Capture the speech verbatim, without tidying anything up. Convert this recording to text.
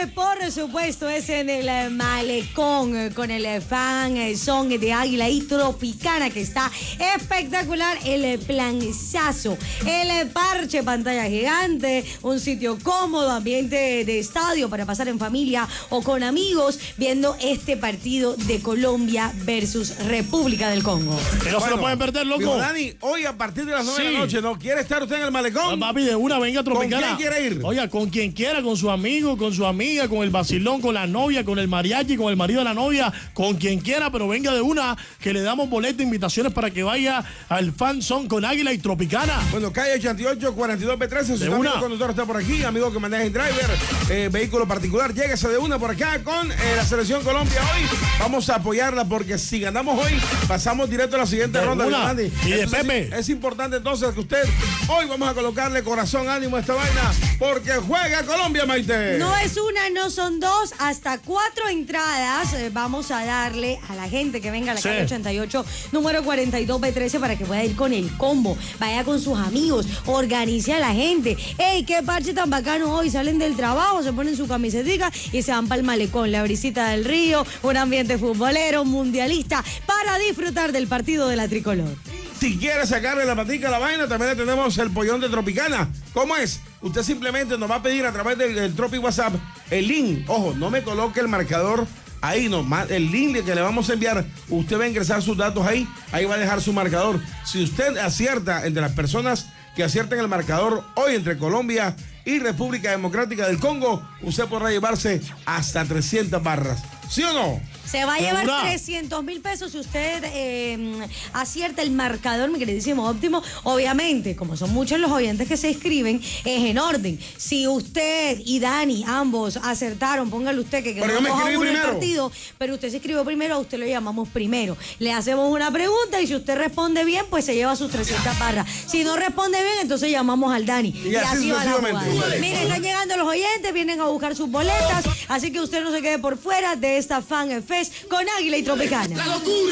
por supuesto, es en el Malecón con el fan son de Águila y Tropicana, que está espectacular. El planazo, el parche, pantalla gigante, un sitio cómodo, ambiente de estadio para pasar en familia o con amigos viendo este partido de Colombia versus República del Congo. Que no bueno, se lo pueden perder, loco. Digo, Dani, hoy a partir de las nueve sí. de la noche, ¿no quiere estar usted en el Malecón? No, papi, de una, venga, Tropicana. ¿Con quién quiere ir? Oiga, con quien quiera, con su amigo, con su amiga, con el vacilón, con la novia, con el mariachi, con el marido de la novia, con quien quiera, pero venga de una, que le damos boleto, invitaciones para que vaya al Fan Zone con Águila y Tropicana. Bueno, calle ochenta y ocho, cuarenta y dos B trece, su amigo conductor está por aquí, amigo que maneja el driver, eh, vehículo particular, lléguese de una por acá con eh, la Selección Colombia hoy. Vamos a apoyarla porque si ganamos hoy, pasamos directo a la siguiente de ronda. Una. De y de entonces, Pepe. Es, es importante entonces que usted, hoy vamos a colocarle corazón, ánimo a esta vaina, porque juega Colombia, Maite. No es una, no son dos, hasta cuatro entradas eh, vamos a darle a la gente que venga a la sí. calle ochenta y ocho, número cuarenta y dos B trece, para que pueda ir con el combo, vaya con sus amigos, organice a la gente. ¡Ey, qué parche tan bacano hoy! Salen del trabajo, se ponen su camisetica y se van para el Malecón, la brisita del río, un ambiente futbolero, mundialista, para disfrutar del partido de la tricolor. Si quiere sacarle la patica a la vaina, también le tenemos el pollón de Tropicana. ¿Cómo es? Usted simplemente nos va a pedir a través del, del Tropi WhatsApp el link. Ojo, no me coloque el marcador ahí, no, el link que le vamos a enviar. Usted va a ingresar sus datos ahí, ahí va a dejar su marcador. Si usted acierta entre las personas que acierten el marcador hoy entre Colombia y República Democrática del Congo, usted podrá llevarse hasta trescientas barras. ¿Sí o no? Se va a llevar trescientos mil pesos si usted eh, acierta el marcador, mi queridísimo Óptimo. Obviamente, como son muchos los oyentes que se inscriben, es en orden. Si usted y Dani, ambos, acertaron, póngale usted que quedó dos a uno el partido, pero usted se inscribió primero, a usted lo llamamos primero. Le hacemos una pregunta y si usted responde bien, pues se lleva sus trescientas barras. Si no responde bien, entonces llamamos al Dani. Y, y así, así va la jugada. Miren, están llegando los oyentes, vienen a buscar sus boletas, así que usted no se quede por fuera de esta Fan Fest con Águila y Tropicana. La locura.